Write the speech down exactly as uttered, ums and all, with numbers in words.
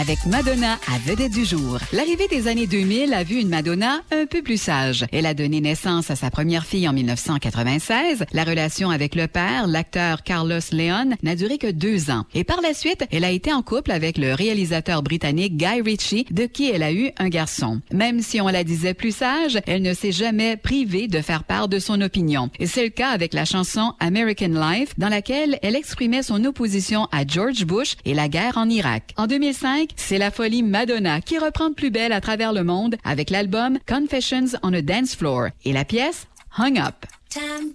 Avec Madonna à vedette du jour. L'arrivée des années deux mille a vu une Madonna un peu plus sage. Elle a donné naissance à sa première fille en dix-neuf cent quatre-vingt-seize. La relation avec le père, l'acteur Carlos Leon, n'a duré que deux ans. Et par la suite, elle a été en couple avec le réalisateur britannique Guy Ritchie, de qui elle a eu un garçon. Même si on la disait plus sage, elle ne s'est jamais privée de faire part de son opinion. Et c'est le cas avec la chanson American Life, dans laquelle elle exprimait son opposition à George Bush et la guerre en Irak. En deux mille cinq, c'est la folie Madonna qui reprend de plus belle à travers le monde avec l'album Confessions on a Dance Floor et la pièce Hung Up.